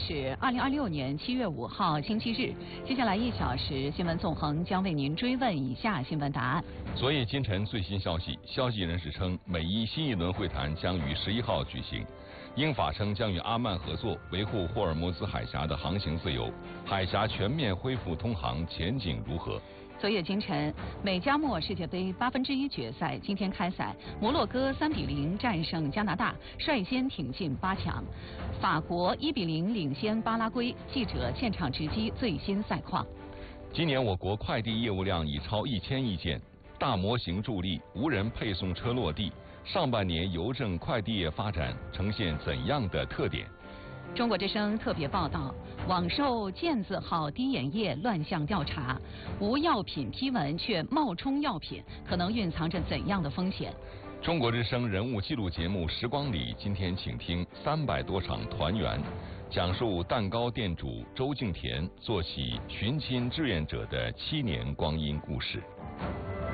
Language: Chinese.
是2026年7月5号星期日。接下来1小时，新闻纵横将为您追问以下新闻答案。 昨夜今晨最新消息，消息人士称，美伊新一轮会谈将于11号举行。英法称将与阿曼合作，维护霍尔木兹海峡的航行自由，海峡全面恢复通航前景如何？ 昨夜今晨，美加墨世界杯1/8决赛今天开赛，摩洛哥3-0战胜加拿大，率先挺进8强。法国1-0领先巴拉圭。记者现场直击最新赛况。 今年我国快递业务量已超1000亿件，大模型助力，无人配送车落地。上半年邮政快递业发展呈现怎样的特点？ 中国之声特别报道：网售健字号滴眼液乱象调查，无药品批文却冒充药品，可能蕴藏着怎样的风险？ 中国之声人物纪录节目《时光里》今天请听300多场团圆，讲述蛋糕店主周敬田做起寻亲志愿者的7年光阴故事。